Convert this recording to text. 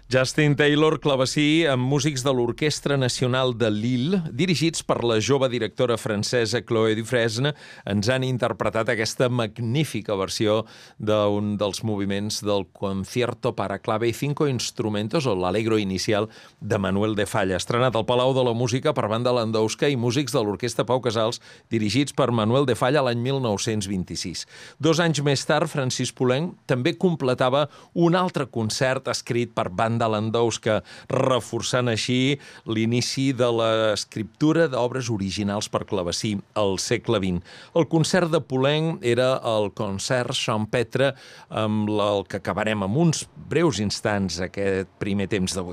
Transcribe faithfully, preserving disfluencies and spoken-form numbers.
Justin Taylor, clavecí amb músics de l'Orquestra Nacional de Lille, dirigits per la jove directora francesa Chloé Dufresne, ens han interpretat aquesta magnífica versió d'un dels moviments del Concierto para clave y cinco instrumentos, o l'Allegro inicial, de Manuel de Falla, estrenat al Palau de la Música per Banda Landowska i músics de l'Orquestra Pau Casals, dirigits per Manuel de Falla l'any mil nou-cents vint-i-sis. Dos anys més tard, Francis Poulenc també completava un altre concert escrit per Banda de Landowska, reforçant així l'inici de l'escriptura d'obres originals per clavecí al segle vint. El concert de Poulenc era el Concert Champêtre, amb el que acabarem amb uns breus instants aquest primer temps d'avui.